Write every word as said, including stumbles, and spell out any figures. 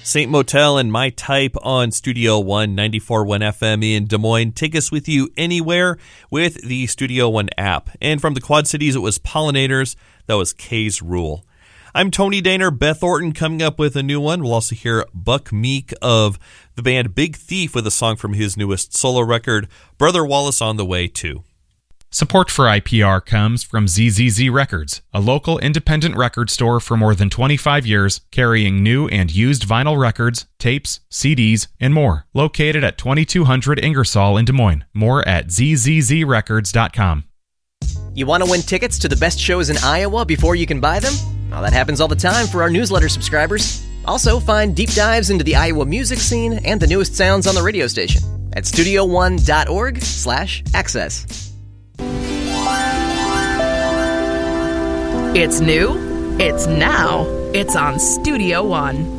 Saint Motel and My Type on Studio One, ninety-four point one F M in Des Moines. Take us with you anywhere with the Studio One app. And from the Quad Cities, it was Pollinators. That was K's Rule. I'm Tony Daner. Beth Orton coming up with a new one. We'll also hear Buck Meek of the band Big Thief with a song from his newest solo record, Brother Wallace on the way too. Support for I P R comes from Z Z Z Records, a local independent record store for more than twenty-five years, carrying new and used vinyl records, tapes, C Ds, and more. Located at twenty-two hundred Ingersoll in Des Moines. More at z z z records dot com. You want to win tickets to the best shows in Iowa before you can buy them? Well, that happens all the time for our newsletter subscribers. Also, find deep dives into the Iowa music scene and the newest sounds on the radio station at studio one dot org slash access. It's new, it's now, it's on Studio One.